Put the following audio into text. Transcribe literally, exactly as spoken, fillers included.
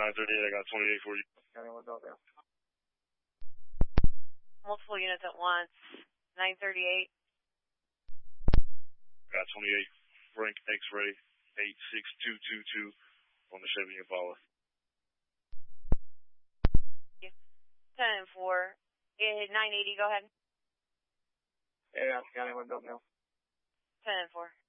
nine thirty-eight, I got twenty-eight for you. County one Delta. Multiple units at once. nine thirty-eight. Got twenty-eight, Frank X-ray, eight six two two two on the Chevy Impala. ten and four. nine eighty, go ahead. Yeah, County one Delta. ten and four.